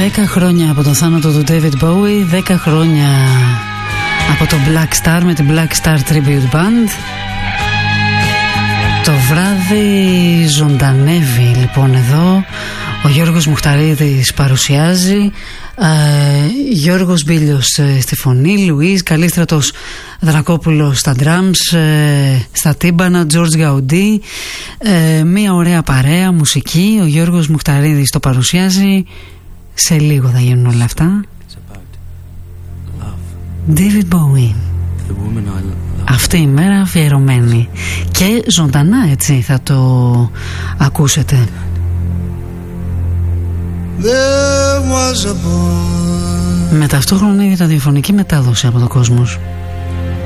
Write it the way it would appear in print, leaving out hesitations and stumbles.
10 χρόνια από τον θάνατο του David Bowie, 10 χρόνια από το Black Star με την Black Star Tribute Band. Το βράδυ ζωντανεύει λοιπόν εδώ. Ο Γιώργος Μουχταρίδης παρουσιάζει, Γιώργος Μπίλιος στη φωνή, Λουίς Καλίστρατος Δρακόπουλος στα drums, στα τύμπανα, George Gaudi, μια ωραία παρέα μουσική. Ο Γιώργος Μουχταρίδης το παρουσιάζει. Σε λίγο θα γίνουν όλα αυτά. David Bowie, αυτή η μέρα αφιερωμένη και ζωντανά, έτσι θα το ακούσετε. Με ταυτόχρονη ραδιοφωνική μετάδοση από το Κόσμος.